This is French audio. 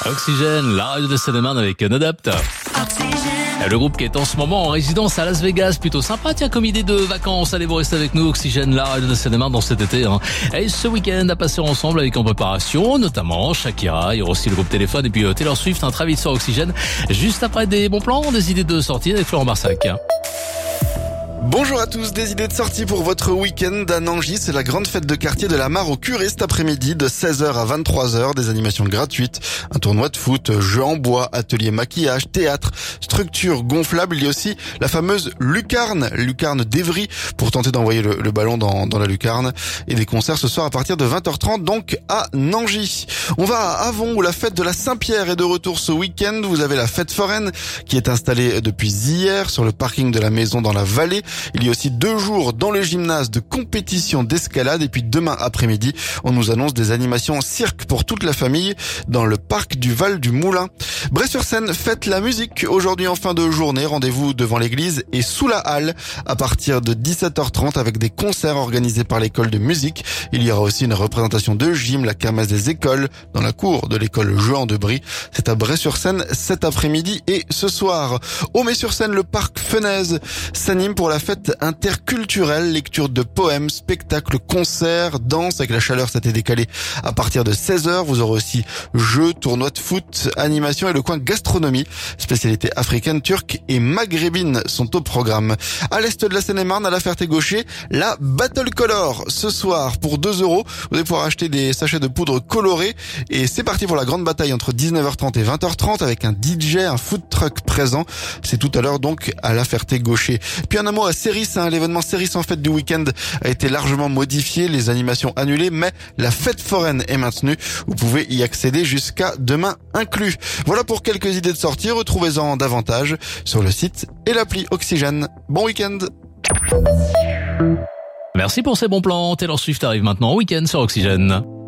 Oxygène, la radio de Seine-et-Marne avec Nadapt. Le groupe qui est en ce moment en résidence à Las Vegas, plutôt sympa, tiens, comme idée de vacances. Allez, vous restez avec nous, Oxygène, la radio de Seine-et-Marne dans cet été. Et ce week-end à passer ensemble avec en préparation, notamment Shakira, il y aura aussi le groupe Téléphone et puis Taylor Swift, un Travis sur Oxygène. Juste après des bons plans, des idées de sortie avec Florent Barsac. Bonjour à tous, des idées de sortie pour votre week-end à Nangy. C'est la grande fête de quartier de la Mare au Curé cet après-midi de 16h à 23h. Des animations gratuites, un tournoi de foot, jeux en bois, atelier maquillage, théâtre, structure gonflable. Il y a aussi la fameuse lucarne d'Evry pour tenter d'envoyer le ballon dans la lucarne. Et des concerts ce soir à partir de 20h30 donc à Nangy. On va à Avon où la fête de la Saint-Pierre est de retour ce week-end. Vous avez la fête foraine qui est installée depuis hier sur le parking de la maison dans la vallée. Il y a aussi 2 jours dans le gymnase de compétition d'escalade et puis demain après-midi, on nous annonce des animations en cirque pour toute la famille dans le parc du Val du Moulin. Bray-sur-Seine fête la musique. Aujourd'hui en fin de journée, rendez-vous devant l'église et sous la halle à partir de 17h30 avec des concerts organisés par l'école de musique. Il y aura aussi une représentation de gym, la kermesse des écoles dans la cour de l'école Jean de Brie. C'est à Bray-sur-Seine cet après-midi et ce soir. Aume-sur-Seine, le parc Fenaise s'anime pour la fête interculturelle, lecture de poèmes, spectacles, concerts, danse. Avec la chaleur, ça a été décalé à partir de 16h. Vous aurez aussi jeux, tournois de foot, animation et le coin gastronomie. Spécialités africaines, turques et maghrébines sont au programme. À l'est de la Seine-et-Marne, à la Ferté-Gaucher, la Battle Color. Ce soir, pour 2€, vous allez pouvoir acheter des sachets de poudre colorée. Et c'est parti pour la grande bataille entre 19h30 et 20h30 avec un DJ, un food truck présent. C'est tout à l'heure donc à la Ferté-Gaucher. Puis un mot à Céris, l'événement Céris en fête du week-end a été largement modifié, les animations annulées, mais la fête foraine est maintenue. Vous pouvez y accéder jusqu'à demain inclus. Voilà pour quelques idées de sortie, retrouvez-en davantage sur le site et l'appli Oxygène. Bon week-end. Merci pour ces bons plans. Taylor Swift arrive maintenant au week-end sur Oxygène.